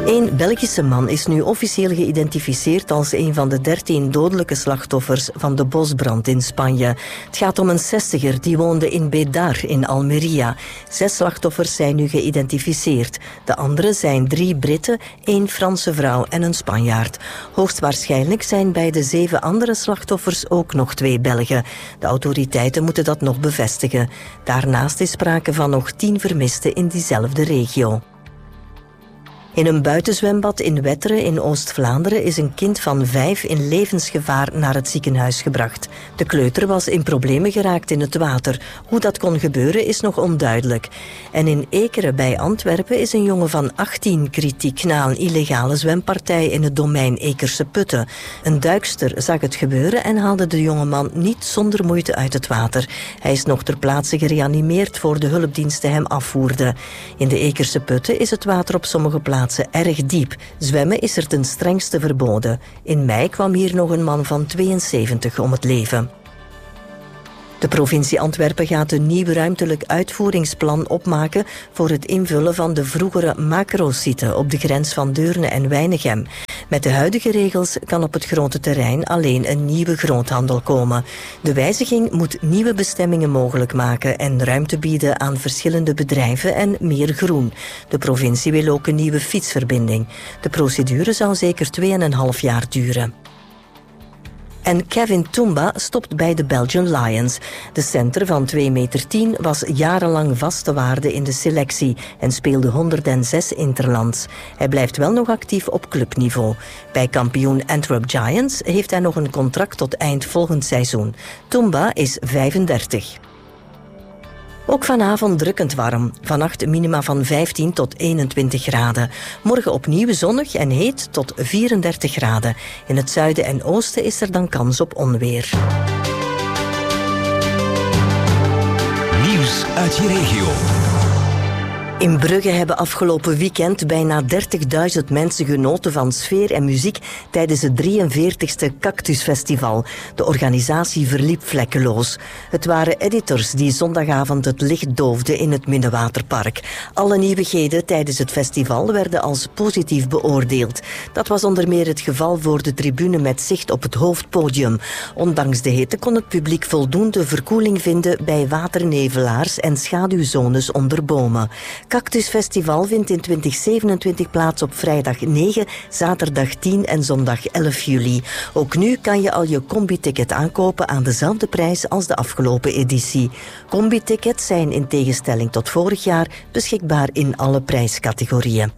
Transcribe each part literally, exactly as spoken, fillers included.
Een Belgische man is nu officieel geïdentificeerd als een van de dertien dodelijke slachtoffers van de bosbrand in Spanje. Het gaat om een zestiger die woonde in Bedar in Almeria. Zes slachtoffers zijn nu geïdentificeerd. De anderen zijn drie Britten, één Franse vrouw en een Spanjaard. Hoogstwaarschijnlijk zijn bij de zeven andere slachtoffers ook nog twee Belgen. De autoriteiten moeten dat nog bevestigen. Daarnaast is sprake van nog tien vermisten in diezelfde regio. In een buitenzwembad in Wetteren in Oost-Vlaanderen is een kind van vijf in levensgevaar naar het ziekenhuis gebracht. De kleuter was in problemen geraakt in het water. Hoe dat kon gebeuren is nog onduidelijk. En in Ekeren bij Antwerpen is een jongen van achttien kritiek na een illegale zwempartij in het domein Ekerse Putten. Een duikster zag het gebeuren en haalde de jongeman niet zonder moeite uit het water. Hij is nog ter plaatse gereanimeerd voor de hulpdiensten hem afvoerden. In de Ekerse Putten is het water op sommige plaatsen erg diep. Zwemmen is er ten strengste verboden. In mei kwam hier nog een man van tweeënzeventig om het leven. De provincie Antwerpen gaat een nieuw ruimtelijk uitvoeringsplan opmaken voor het invullen van de vroegere macrosite op de grens van Deurne en Weinigem. Met de huidige regels kan op het grote terrein alleen een nieuwe groothandel komen. De wijziging moet nieuwe bestemmingen mogelijk maken en ruimte bieden aan verschillende bedrijven en meer groen. De provincie wil ook een nieuwe fietsverbinding. De procedure zou zeker tweeënhalf jaar duren. En Kevin Toumba stopt bij de Belgian Lions. De center van twee meter tien was jarenlang vaste waarde in de selectie en speelde honderdzes interlands. Hij blijft wel nog actief op clubniveau. Bij kampioen Antwerp Giants heeft hij nog een contract tot eind volgend seizoen. Toumba is vijfendertig. Ook vanavond drukkend warm. Vannacht minima van vijftien tot eenentwintig graden. Morgen opnieuw zonnig en heet tot vierendertig graden. In het zuiden en oosten is er dan kans op onweer. Nieuws uit je regio. In Brugge hebben afgelopen weekend bijna dertigduizend mensen genoten van sfeer en muziek tijdens het drieënveertigste Cactusfestival. De organisatie verliep vlekkeloos. Het waren editors die zondagavond het licht doofden in het Minnewaterpark. Alle nieuwigheden tijdens het festival werden als positief beoordeeld. Dat was onder meer het geval voor de tribune met zicht op het hoofdpodium. Ondanks de hitte kon het publiek voldoende verkoeling vinden bij waternevelaars en schaduwzones onder bomen. Cactusfestival vindt in twintig zevenentwintig plaats op vrijdag negen, zaterdag tien en zondag elf juli. Ook nu kan je al je combi-ticket aankopen aan dezelfde prijs als de afgelopen editie. Combi-tickets zijn in tegenstelling tot vorig jaar beschikbaar in alle prijscategorieën.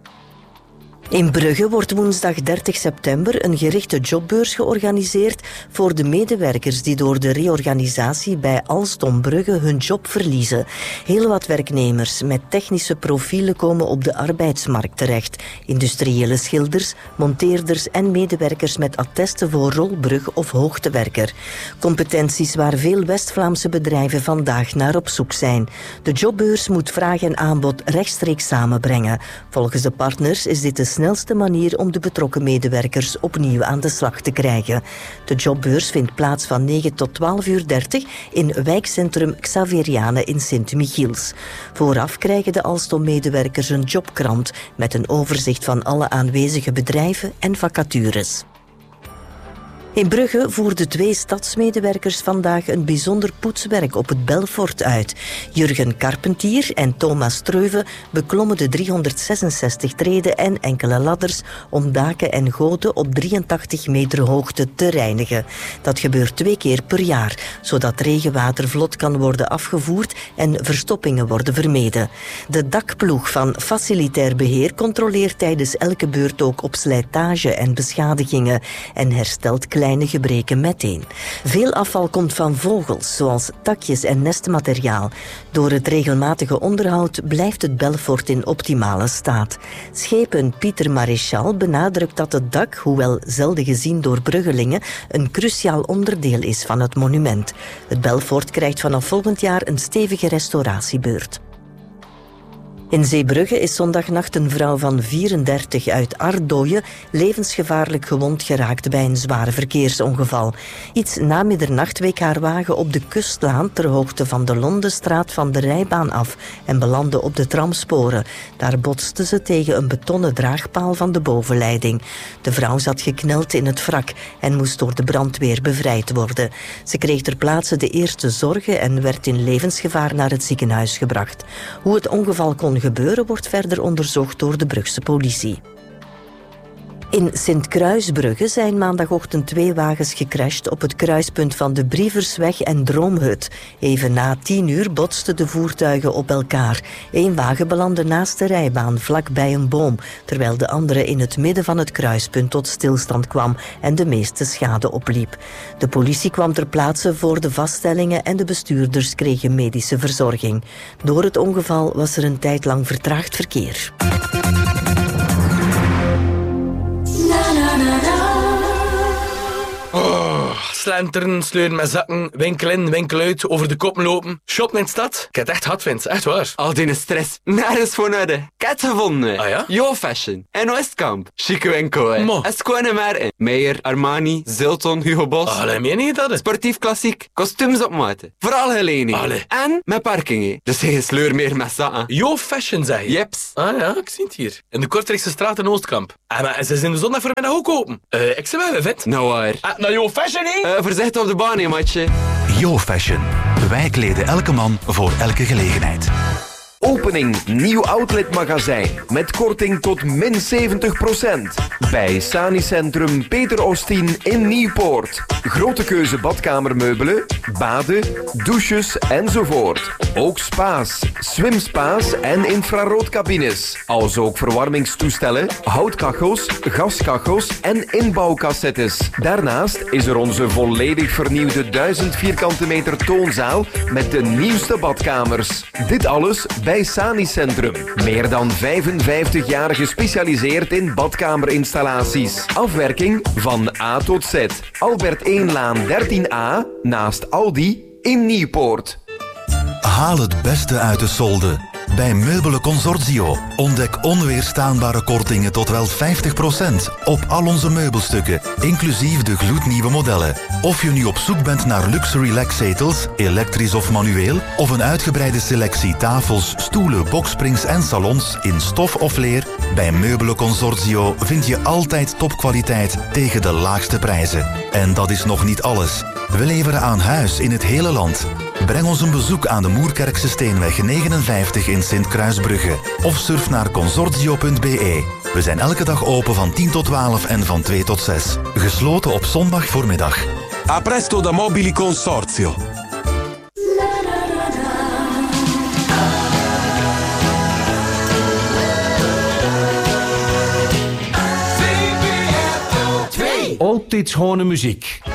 In Brugge wordt woensdag dertig september een gerichte jobbeurs georganiseerd voor de medewerkers die door de reorganisatie bij Alstom Brugge hun job verliezen. Heel wat werknemers met technische profielen komen op de arbeidsmarkt terecht. Industriële schilders, monteerders en medewerkers met attesten voor rolbrug of hoogtewerker. Competenties waar veel West-Vlaamse bedrijven vandaag naar op zoek zijn. De jobbeurs moet vraag en aanbod rechtstreeks samenbrengen. Volgens de partners is dit de snelste manier om de betrokken medewerkers opnieuw aan de slag te krijgen. De jobbeurs vindt plaats van negen tot twaalf uur dertig in wijkcentrum Xaveriane in Sint-Michiels. Vooraf krijgen de Alstom-medewerkers een jobkrant met een overzicht van alle aanwezige bedrijven en vacatures. In Brugge voerden twee stadsmedewerkers vandaag een bijzonder poetswerk op het Belfort uit. Jurgen Carpentier en Thomas Streuve beklommen de driehonderdzesenzestig treden en enkele ladders om daken en goten op drieëntachtig meter hoogte te reinigen. Dat gebeurt twee keer per jaar, zodat regenwater vlot kan worden afgevoerd en verstoppingen worden vermeden. De dakploeg van Facilitair Beheer controleert tijdens elke beurt ook op slijtage en beschadigingen en herstelt kleine gebreken meteen. Veel afval komt van vogels, zoals takjes en nestmateriaal. Door het regelmatige onderhoud blijft het Belfort in optimale staat. Schepen Pieter Maréchal benadrukt dat het dak, hoewel zelden gezien door Bruggelingen, een cruciaal onderdeel is van het monument. Het Belfort krijgt vanaf volgend jaar een stevige restauratiebeurt. In Zeebrugge is zondagnacht een vrouw van vierendertig uit Ardooien levensgevaarlijk gewond geraakt bij een zware verkeersongeval. Iets na middernacht week haar wagen op de kustlaan ter hoogte van de Londenstraat van de rijbaan af en belandde op de tramsporen. Daar botste ze tegen een betonnen draagpaal van de bovenleiding. De vrouw zat gekneld in het wrak en moest door de brandweer bevrijd worden. Ze kreeg ter plaatse de eerste zorgen en werd in levensgevaar naar het ziekenhuis gebracht. Hoe het ongeval kon gebeuren wordt verder onderzocht door de Brugse politie. In Sint-Kruisbrugge zijn maandagochtend twee wagens gecrashed op het kruispunt van de Brieversweg en Droomhut. Even na tien uur botsten de voertuigen op elkaar. Eén wagen belandde naast de rijbaan, vlak bij een boom, terwijl de andere in het midden van het kruispunt tot stilstand kwam en de meeste schade opliep. De politie kwam ter plaatse voor de vaststellingen en de bestuurders kregen medische verzorging. Door het ongeval was er een tijd lang vertraagd verkeer. Oh, slenteren, sleuren met zakken, winkel in, winkel uit, over de koppen lopen. Shoppen in de stad. Ik heb het echt hard, vindt, echt waar. Al die stress, nergens voor nodig. Ik heb het gevonden. Ah ja? Yo Fashion. En Oostkamp. Chique winkel, hè. Mo. En schone merken. Meijer, Armani, Zilton, Hugo Boss. Allee, meen je dat? Sportief klassiek. Kostuums op maat. Vooral gelening. Allee. En met parking, hè. Dus geen sleur meer met zakken. Yo Fashion, zeg je? Jeps. Ah ja, ik zie het hier. In de Kortrijkse straat in Oostkamp. Ah, maar ze zijn de zondag voormiddag ook open. Uh, ik zeg wel, vet. Nou waar. Ah, nou Yo Fashion, hè? Uh, voorzichtig op de baan, hè, matje. Yo Fashion. Wij kleden elke man voor elke gelegenheid. Opening nieuw outletmagazijn met korting tot min zeventig procent. Bij Sani Centrum Peter Ostien in Nieuwpoort. Grote keuze badkamermeubelen, baden, douches enzovoort. Ook spa's, swimspa's en infraroodcabines. Als ook verwarmingstoestellen, houtkachels, gaskachels en inbouwcassettes. Daarnaast is er onze volledig vernieuwde duizend vierkante meter toonzaal met de nieuwste badkamers. Dit alles bij Bij Sani Centrum. Meer dan vijfenvijftig jaar gespecialiseerd in badkamerinstallaties. Afwerking van A tot Z. Albert één-laan dertien A naast Aldi in Nieuwpoort. Haal het beste uit de solde. Bij Meubelen Consortio ontdek onweerstaanbare kortingen tot wel vijftig procent op al onze meubelstukken, inclusief de gloednieuwe modellen. Of je nu op zoek bent naar luxe relaxzetels, elektrisch of manueel, of een uitgebreide selectie tafels, stoelen, boksprings en salons in stof of leer, bij Meubelen Consortio vind je altijd topkwaliteit tegen de laagste prijzen. En dat is nog niet alles. We leveren aan huis in het hele land. Breng ons een bezoek aan de Moerkerkse Steenweg negenenvijftig in Sint-Kruisbrugge of surf naar consortio punt b e. We zijn elke dag open van tien tot twaalf en van twee tot zes. Gesloten op zondag voormiddag. A presto da Mobili Consorzio. Altijd schone muziek.